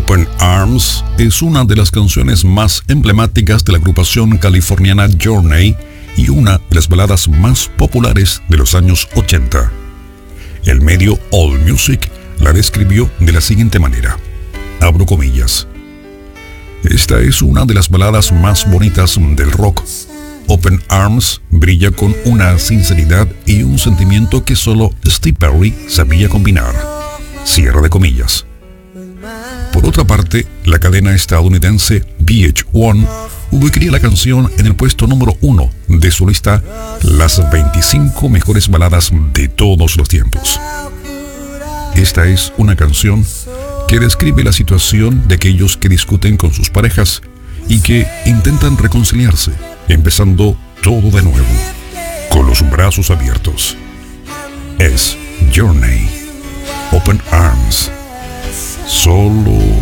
Open Arms es una de las canciones más emblemáticas de la agrupación californiana Journey y una de las baladas más populares de los años 80. El medio AllMusic la describió de la siguiente manera, abro comillas: esta es una de las baladas más bonitas del rock. Open Arms brilla con una sinceridad y un sentimiento que solo Steve Perry sabía combinar. Cierre de comillas. Por otra parte, la cadena estadounidense VH1 ubicaría la canción en el puesto número 1 de su lista Las 25 mejores baladas de todos los tiempos. Esta es una canción que describe la situación de aquellos que discuten con sus parejas y que intentan reconciliarse, empezando todo de nuevo, con los brazos abiertos. Es Journey, Open Arms, solo